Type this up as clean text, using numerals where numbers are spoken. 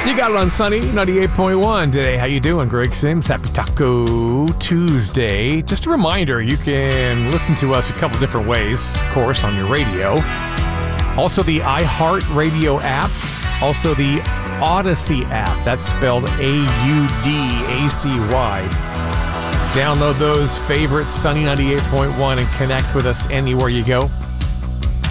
You got it on Sunny 98.1 today. How you doing? Greg Sims. Happy Taco Tuesday. Just a reminder, you can listen to us a couple different ways, of course, on your radio. Also the iHeartRadio app. Also the Odyssey app. That's spelled A-U-D-A-C-Y. Download those, favorite Sunny 98.1, and connect with us anywhere you go.